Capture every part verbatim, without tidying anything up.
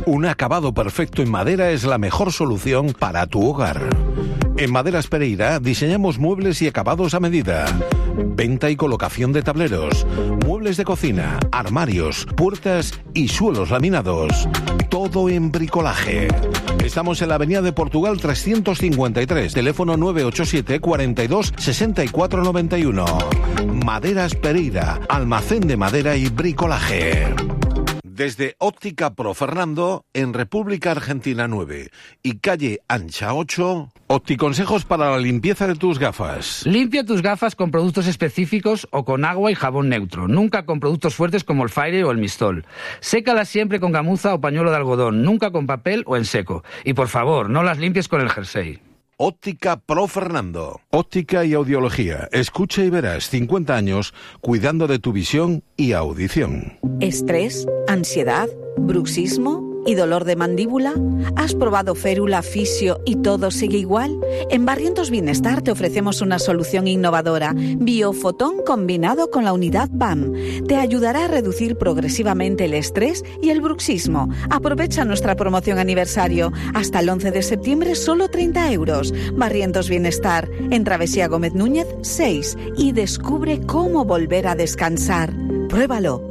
Un acabado perfecto en madera es la mejor solución para tu hogar. En Maderas Pereira diseñamos muebles y acabados a medida. Venta y colocación de tableros, muebles de cocina, armarios, puertas y suelos laminados. Todo en bricolaje. Estamos en la Avenida de Portugal trescientos cincuenta y tres, teléfono nueve ocho siete, cuarenta y dos, sesenta y cuatro noventa y uno. Maderas Pereira, almacén de madera y bricolaje. Desde Óptica Pro Fernando, en República Argentina nueve y calle Ancha ocho, Opticonsejos para la limpieza de tus gafas. Limpia tus gafas con productos específicos o con agua y jabón neutro, nunca con productos fuertes como el Faire o el Mistol. Sécalas siempre con gamuza o pañuelo de algodón, nunca con papel o en seco. Y por favor, no las limpies con el jersey. Óptica Pro Fernando. Óptica y audiología. Escucha y verás. cincuenta años cuidando de tu visión y audición. ¿Estrés? ¿Ansiedad? ¿Bruxismo? ¿Y dolor de mandíbula? ¿Has probado Férula, Fisio y todo sigue igual? En Barrientos Bienestar te ofrecemos una solución innovadora, Biofotón combinado con la unidad B A M. Te ayudará a reducir progresivamente el estrés y el bruxismo. Aprovecha nuestra promoción aniversario. Hasta el once de septiembre, solo treinta euros. Barrientos Bienestar, en Travesía Gómez Núñez seis. Y descubre cómo volver a descansar. Pruébalo.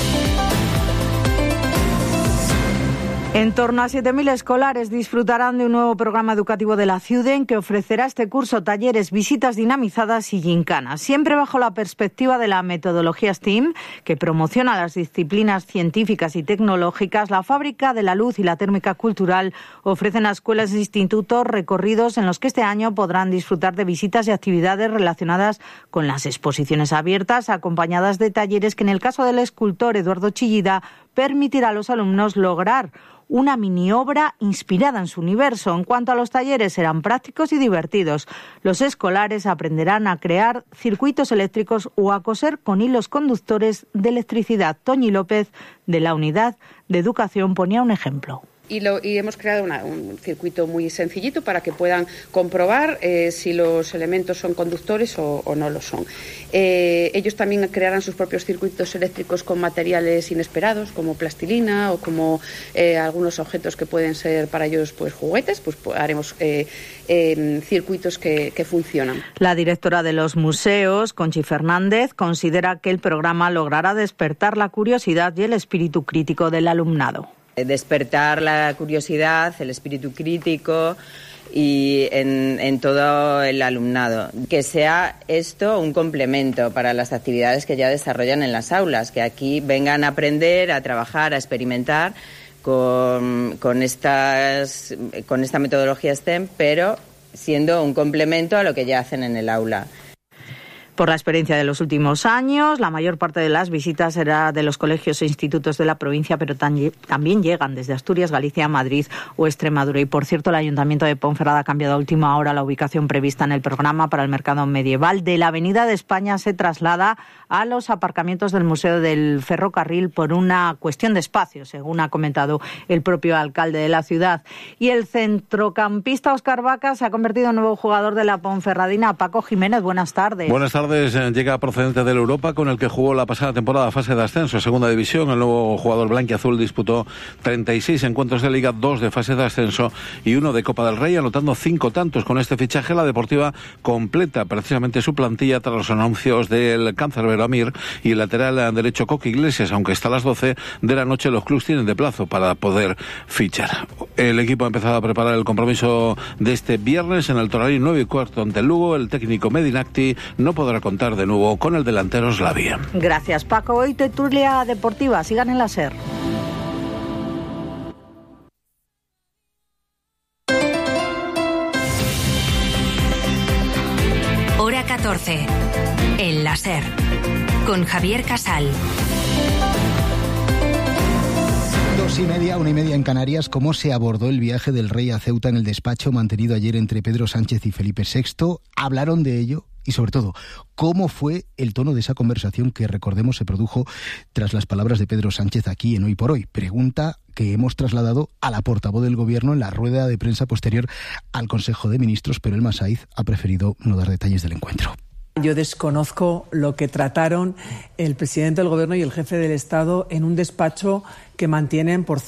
En torno a siete mil escolares disfrutarán de un nuevo programa educativo de la CIUDEN que ofrecerá este curso talleres, visitas dinamizadas y gincanas, siempre bajo la perspectiva de la metodología STEAM, que promociona las disciplinas científicas y tecnológicas. La Fábrica de la Luz y la Térmica Cultural ofrecen a escuelas e institutos recorridos en los que este año podrán disfrutar de visitas y actividades relacionadas con las exposiciones abiertas, acompañadas de talleres que, en el caso del escultor Eduardo Chillida, permitirá a los alumnos lograr una mini obra inspirada en su universo. En cuanto a los talleres, serán prácticos y divertidos. Los escolares aprenderán a crear circuitos eléctricos o a coser con hilos conductores de electricidad. Toñi López, de la Unidad de Educación, ponía un ejemplo. Y, lo, y hemos creado una, un circuito muy sencillito para que puedan comprobar eh, si los elementos son conductores o, o no lo son. Eh, ellos también crearán sus propios circuitos eléctricos con materiales inesperados, como plastilina o como eh, algunos objetos que pueden ser para ellos pues juguetes. Pues, pues haremos eh, eh, circuitos que, que funcionan. La directora de los museos, Conchi Fernández, considera que el programa logrará despertar la curiosidad y el espíritu crítico del alumnado. Despertar la curiosidad, el espíritu crítico y en, en todo el alumnado. Que sea esto un complemento para las actividades que ya desarrollan en las aulas, que aquí vengan a aprender, a trabajar, a experimentar con, con, estas, con esta metodología STEM, pero siendo un complemento a lo que ya hacen en el aula. Por la experiencia de los últimos años, la mayor parte de las visitas será de los colegios e institutos de la provincia, pero tam- también llegan desde Asturias, Galicia, Madrid o Extremadura. Y, por cierto, el Ayuntamiento de Ponferrada ha cambiado a última hora la ubicación prevista en el programa para el mercado medieval. De la Avenida de España se traslada a los aparcamientos del Museo del Ferrocarril por una cuestión de espacio, según ha comentado el propio alcalde de la ciudad. Y el centrocampista Óscar Vaca se ha convertido en nuevo jugador de la Ponferradina. Paco Jiménez, buenas tardes. Buenas tardes. Llega procedente de la Europa, con el que jugó la pasada temporada fase de ascenso, segunda división. El nuevo jugador blanquiazul disputó treinta y seis encuentros de Liga, dos de fase de ascenso y uno de Copa del Rey, anotando cinco tantos. Con este fichaje, la Deportiva completa precisamente su plantilla tras los anuncios del cancerbero Amir y el lateral derecho Coque Iglesias, aunque hasta las doce de la noche los clubes tienen de plazo para poder fichar. El equipo ha empezado a preparar el compromiso de este viernes en el Toralín nueve y cuarto ante el Lugo. El técnico Medinacti no podrá contar de nuevo con el delantero Slavia. Gracias, Paco. Hoy tertulia deportiva. Sigan en la SER. Hora catorce. En la SER. Con Javier Casal. Dos y media, una y media en Canarias. ¿Cómo se abordó el viaje del rey a Ceuta en el despacho mantenido ayer entre Pedro Sánchez y Felipe sexto? ¿Hablaron de ello? Y sobre todo, ¿cómo fue el tono de esa conversación que, recordemos, se produjo tras las palabras de Pedro Sánchez aquí en Hoy por Hoy? Pregunta que hemos trasladado a la portavoz del Gobierno en la rueda de prensa posterior al Consejo de Ministros, pero Elma Saiz ha preferido no dar detalles del encuentro. Yo desconozco lo que trataron el presidente del Gobierno y el jefe del Estado en un despacho que mantienen, por